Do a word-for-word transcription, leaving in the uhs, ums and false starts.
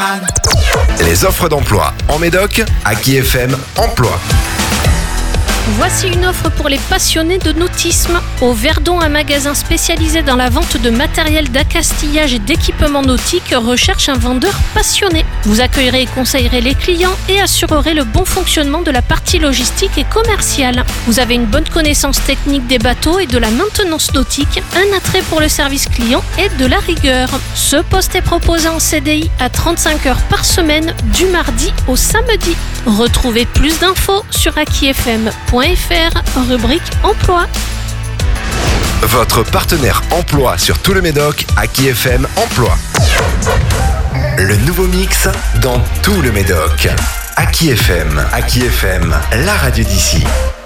Les offres d'emploi en Médoc, Aki F M Emploi. Voici une offre pour les passionnés de nautisme. Au Verdon, un magasin spécialisé dans la vente de matériel d'accastillage et d'équipements nautiques recherche un vendeur passionné. Vous accueillerez et conseillerez les clients et assurerez le bon fonctionnement de la partie logistique et commerciale. Vous avez une bonne connaissance technique des bateaux et de la maintenance nautique, un attrait pour le service client et de la rigueur. Ce poste est proposé en C D I à trente-cinq heures par semaine du mardi au samedi. Retrouvez plus d'infos sur aki f m point f r, rubrique emploi. Votre partenaire emploi sur tout le Médoc, Aki F M Emploi. Le nouveau mix dans tout le Médoc. Aki F M, Aki F M, la radio d'ici.